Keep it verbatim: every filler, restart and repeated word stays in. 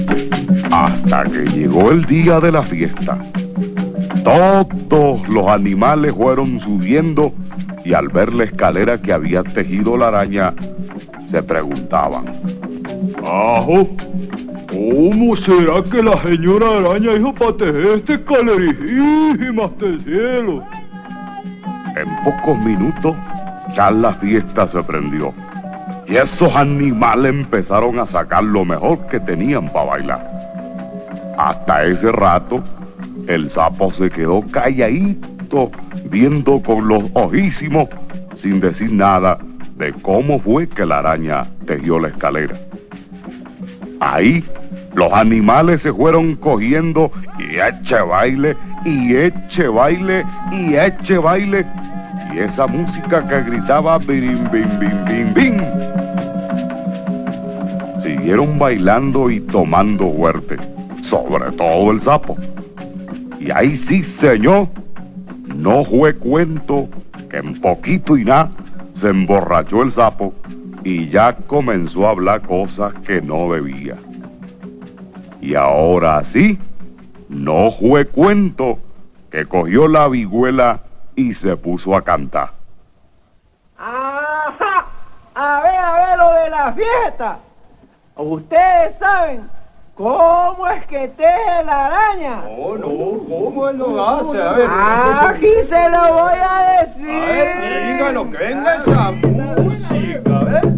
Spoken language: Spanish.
Hasta que llegó el día de la fiesta. Todos los animales fueron subiendo y al ver la escalera que había tejido la araña, se preguntaban: ¡Ajo! ¿Cómo será que la señora araña hizo para tejer esta escalerísima hasta el cielo? En pocos minutos ya la fiesta se prendió y esos animales empezaron a sacar lo mejor que tenían para bailar. Hasta ese rato el sapo se quedó calladito, viendo con los ojísimos, sin decir nada de cómo fue que la araña tejió la escalera. Ahí los animales se fueron cogiendo y eche baile, y eche baile, y eche baile. Y esa música que gritaba birim, bim, bim, bim, bim. Siguieron bailando y tomando fuerte, sobre todo el sapo. Y ahí sí, señor, no fue cuento que en poquito y nada se emborrachó el sapo y ya comenzó a hablar cosas que no debía. Y ahora sí, no fue cuento que cogió la vihuela y se puso a cantar. ¡Ajá! A ver, a ver lo de la fiesta. Ustedes saben cómo es que teje la araña. No, no, ¿cómo él lo hace? A ver, Aquí se lo voy a decir. a ver, dígalo, que venga esa música, a ver.